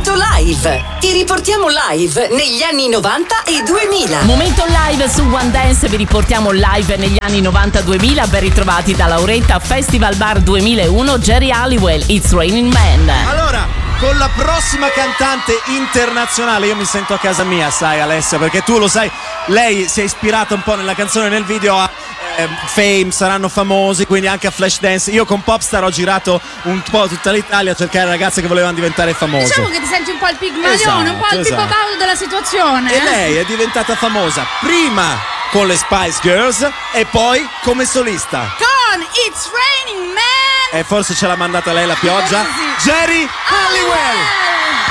Momento Live. Ti riportiamo live negli anni 90 e 2000. Momento live su One Dance, vi riportiamo live negli anni 90-2000. Ben ritrovati da Lauretta, Festival Bar 2001, Jerry Halliwell, It's Raining Man. Allora, con la prossima cantante internazionale io mi sento a casa mia, sai Alessia, perché tu lo sai, lei si è ispirata un po' nella canzone e nel video a Fame, saranno famosi, quindi anche a Flashdance. Io con Popstar ho girato un po' tutta l'Italia a cercare ragazze che volevano diventare famose. Diciamo che ti senti un po' il Pigmalione, Esatto, un po' il Pippo Baudo della situazione. E lei è diventata famosa prima con le Spice Girls e poi come solista. Con It's Raining Man. E forse ce l'ha mandata lei la pioggia. Sì. Jerry Halliwell.